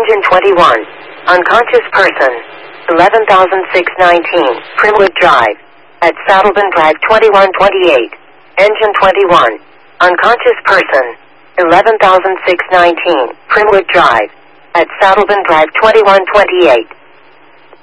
Engine 21. Unconscious person. 11,619. Primwood Drive. At Saddleburn Drive 2128. Engine 21. Unconscious person. 11,619. Primwood Drive. At Saddleburn Drive 2128.